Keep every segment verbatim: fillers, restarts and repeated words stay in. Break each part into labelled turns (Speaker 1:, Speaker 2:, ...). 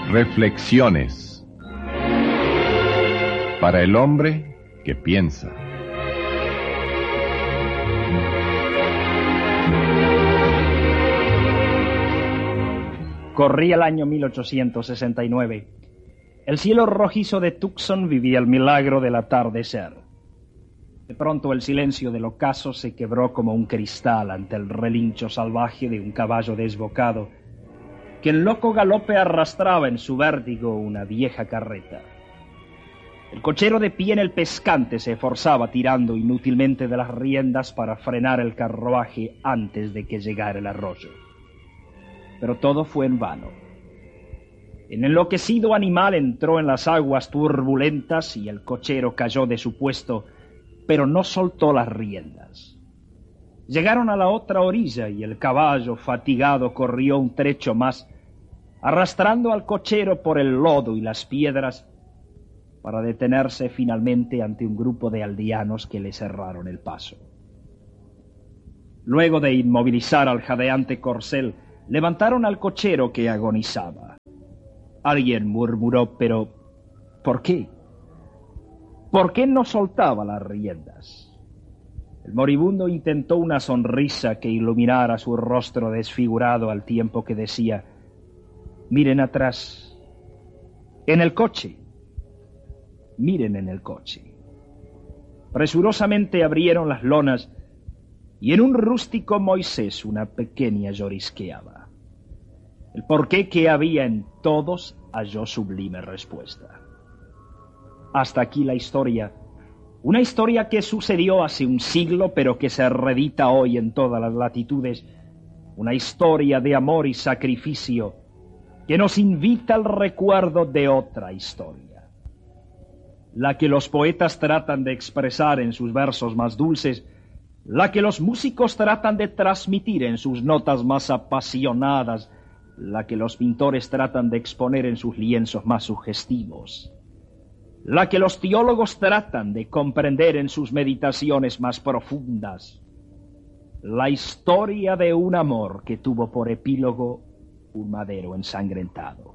Speaker 1: Reflexiones para el hombre que piensa.
Speaker 2: Corría el año mil ochocientos sesenta y nueve. El cielo rojizo de Tucson vivía el milagro del atardecer. De pronto el silencio del ocaso se quebró como un cristal ante el relincho salvaje de un caballo desbocado que en loco galope arrastraba en su vértigo una vieja carreta. El cochero de pie en el pescante se esforzaba tirando inútilmente de las riendas para frenar el carruaje antes de que llegara el arroyo. Pero todo fue en vano. El enloquecido animal entró en las aguas turbulentas y el cochero cayó de su puesto, pero no soltó las riendas. Llegaron a la otra orilla y el caballo, fatigado, corrió un trecho más, arrastrando al cochero por el lodo y las piedras, para detenerse finalmente ante un grupo de aldeanos que le cerraron el paso. Luego de inmovilizar al jadeante corcel, levantaron al cochero que agonizaba. Alguien murmuró, pero ¿por qué? ¿Por qué no soltaba las riendas? El moribundo intentó una sonrisa que iluminara su rostro desfigurado al tiempo que decía: miren atrás, en el coche, miren en el coche. Presurosamente abrieron las lonas y en un rústico Moisés una pequeña llorisqueaba. El porqué que había en todos halló sublime respuesta. Hasta aquí la historia. Una historia que sucedió hace un siglo, pero que se reedita hoy en todas las latitudes. Una historia de amor y sacrificio que nos invita al recuerdo de otra historia. La que los poetas tratan de expresar en sus versos más dulces, la que los músicos tratan de transmitir en sus notas más apasionadas, la que los pintores tratan de exponer en sus lienzos más sugestivos, la que los teólogos tratan de comprender en sus meditaciones más profundas, la historia de un amor que tuvo por epílogo un madero ensangrentado,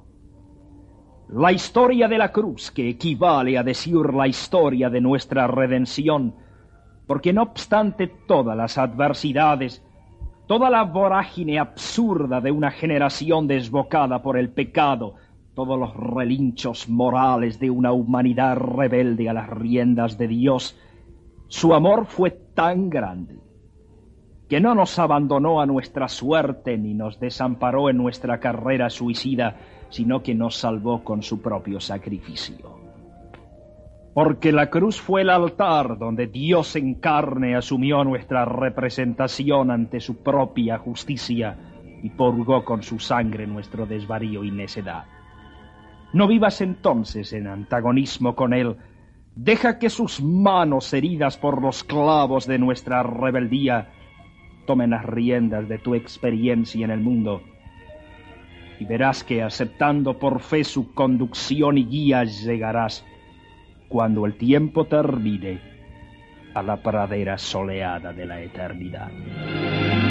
Speaker 2: la historia de la cruz que equivale a decir la historia de nuestra redención, porque no obstante todas las adversidades, toda la vorágine absurda de una generación desbocada por el pecado, todos los relinchos morales de una humanidad rebelde a las riendas de Dios, su amor fue tan grande que no nos abandonó a nuestra suerte ni nos desamparó en nuestra carrera suicida, sino que nos salvó con su propio sacrificio. Porque la cruz fue el altar donde Dios en carne asumió nuestra representación ante su propia justicia y purgó con su sangre nuestro desvarío y necedad. No vivas entonces en antagonismo con Él. Deja que sus manos heridas por los clavos de nuestra rebeldía tomen las riendas de tu experiencia en el mundo. Y verás que aceptando por fe su conducción y guía llegarás, cuando el tiempo termine, a la pradera soleada de la eternidad.